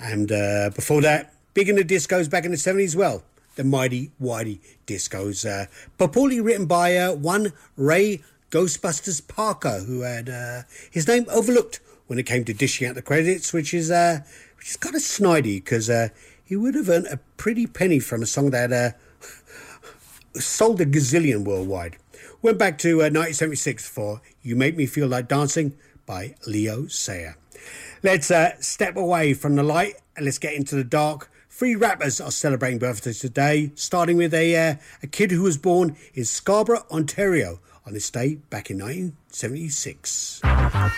And before that, big in the discos back in the 70s, well, the Mighty Whitey Discos. Purportedly written by one Ray Ghostbusters Parker, who had his name overlooked when it came to dishing out the credits, which is kind of snidey, because he would have earned a pretty penny from a song that sold a gazillion worldwide. Went back to 1976 for You Make Me Feel Like Dancing by Leo Sayer. Let's step away from the light and let's get into the dark. 3 rappers are celebrating birthdays today, starting with a kid who was born in Scarborough, Ontario on this day back in 1976.